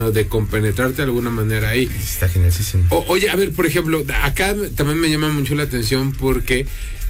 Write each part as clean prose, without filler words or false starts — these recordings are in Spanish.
de compenetrarte de alguna manera ahí. Está genialísimo. Oye, a ver, por ejemplo, acá también me llama mucho la atención porque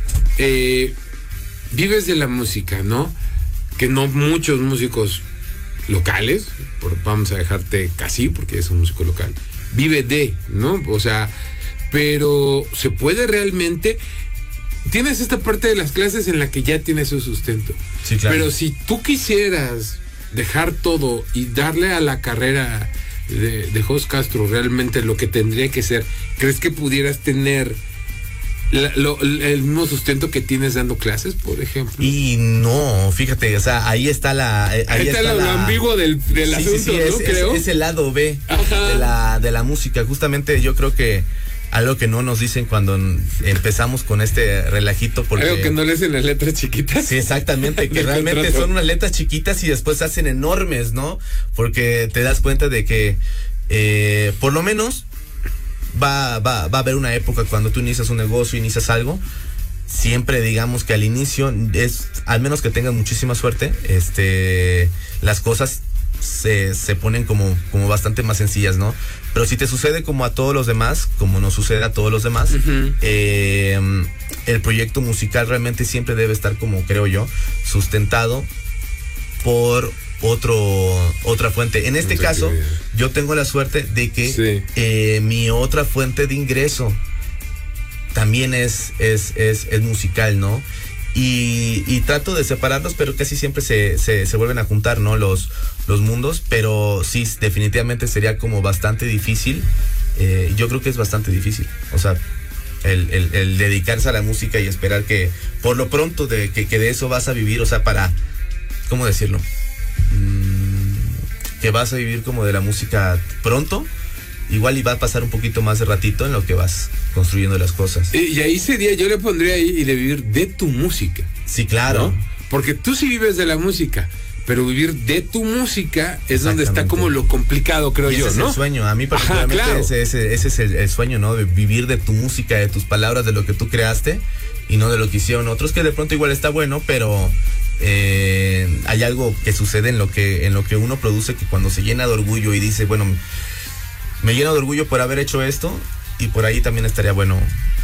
vives de la música, ¿no? Que no muchos músicos locales, vamos a dejarte casi porque es un músico local, vive de, ¿no? O sea, pero se puede realmente. Tienes esta parte de las clases en la que ya tienes su sustento. Sí, claro. Pero si tú quisieras dejar todo y darle a la carrera de Jos Castro realmente lo que tendría que ser, ¿crees que pudieras tener el mismo sustento que tienes dando clases, por ejemplo? Y no, fíjate, o sea, ahí está ahí está lo ambiguo del asunto, sí, ¿no? Creo. Es el lado B de la música. Justamente yo creo que algo que no nos dicen cuando empezamos con este relajito, porque algo que no lees en las letras chiquitas. Sí, exactamente, que realmente son unas letras chiquitas y después se hacen enormes, ¿no? Porque te das cuenta de que por lo menos va a haber una época cuando tú inicias un negocio, inicias algo, siempre digamos que al inicio es, al menos que tengas muchísima suerte, las cosas se ponen como bastante más sencillas, ¿no? Pero si te sucede como a todos los demás, como nos sucede a todos los demás, el proyecto musical realmente siempre debe estar, como creo yo, sustentado por otra fuente. En este caso, yo tengo la suerte de que mi otra fuente de ingreso también es musical, ¿no? Y trato de separarlos, pero casi siempre se vuelven a juntar, ¿no? Los mundos, pero sí, definitivamente sería como bastante difícil. Yo creo que es bastante difícil. O sea, el dedicarse a la música y esperar que, por lo pronto, que de eso vas a vivir, o sea, ¿cómo decirlo? Que vas a vivir como de la música pronto. Igual y va a pasar un poquito más de ratito en lo que vas construyendo las cosas. Y ahí sería, yo le pondría ahí, y de vivir de tu música. Sí, claro. ¿No? Porque tú sí vives de la música, pero vivir de tu música es donde está como lo complicado, creo yo, ¿no? Ese es el sueño. A mí particularmente claro. ese es el sueño, ¿no? De vivir de tu música, de tus palabras, de lo que tú creaste y no de lo que hicieron otros, que de pronto igual está bueno, pero hay algo que sucede en lo que uno produce, que cuando se llena de orgullo y dice, bueno, me lleno de orgullo por haber hecho esto, y por ahí también estaría bueno,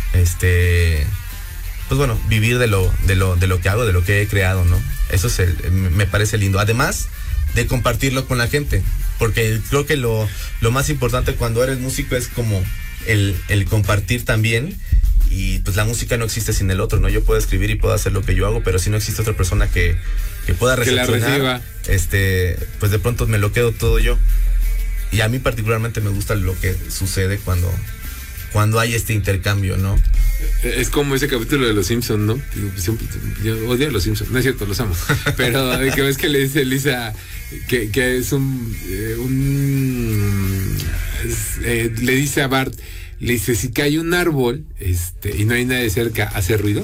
pues bueno, vivir de lo que hago, de lo que he creado, ¿no? Eso me parece lindo. Además de compartirlo con la gente, porque creo que lo más importante cuando eres músico es como el compartir también. Y pues la música no existe sin el otro, ¿no? Yo puedo escribir y puedo hacer lo que yo hago, pero si no existe otra persona que pueda recepcionar, pues de pronto me lo quedo todo yo. Y a mí particularmente me gusta lo que sucede cuando hay este intercambio, ¿no? Es como ese capítulo de Los Simpsons, ¿no? Yo odio a Los Simpsons, no es cierto, los amo. Pero que ves que le dice Lisa que es le dice a Bart, le dice, si cae un árbol y no hay nadie cerca, ¿hace ruido?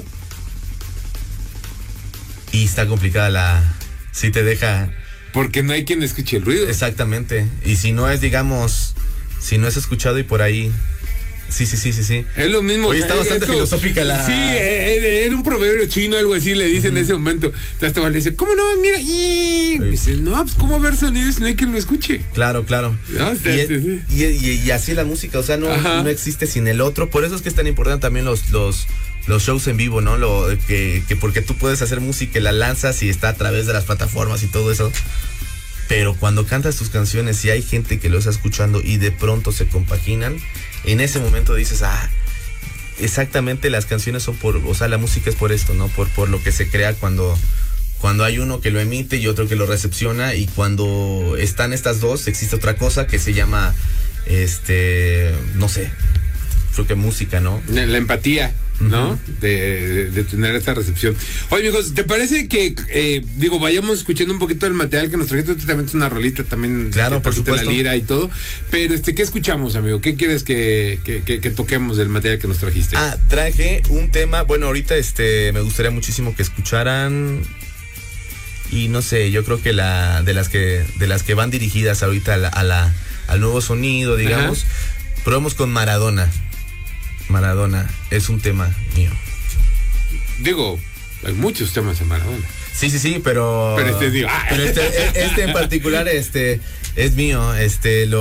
Y está complicada si te deja... Porque no hay quien escuche el ruido. Exactamente. Y si no es, digamos, si no es escuchado y por ahí... Sí. Es lo mismo. Oye, está bastante filosófica la... Sí, era un proverbio chino, algo así, le dicen en ese momento. Entonces le dice, ¿cómo no? Mira, y dice, no, pues ¿cómo ver sonidos si no hay quien lo escuche? Claro. ¿No? Y así la música, o sea, no existe sin el otro. Por eso es que es tan importante también los shows en vivo, ¿no? Que porque tú puedes hacer música y la lanzas y está a través de las plataformas y todo eso. Pero cuando cantas tus canciones y hay gente que lo está escuchando y de pronto se compaginan, en ese momento dices, exactamente, las canciones son o sea, la música es por esto, ¿no? Por lo que se crea cuando hay uno que lo emite y otro que lo recepciona, y cuando están estas dos, existe otra cosa que se llama, no sé, creo que música, ¿no? La empatía, ¿no? Uh-huh. De tener esta recepción. Oye, amigos, ¿te parece que vayamos escuchando un poquito del material que nos trajiste? También es una rolita también. Claro, por supuesto. La lira y todo. Pero ¿qué escuchamos, amigo? ¿Qué quieres que toquemos del material que nos trajiste? Traje un tema, bueno, ahorita me gustaría muchísimo que escucharan, y no sé, yo creo que de las que van dirigidas ahorita al nuevo sonido, digamos. Ajá. Probemos con Maradona. Maradona es un tema mío. Digo, hay muchos temas de Maradona. Sí, pero pero pero este en particular es mío,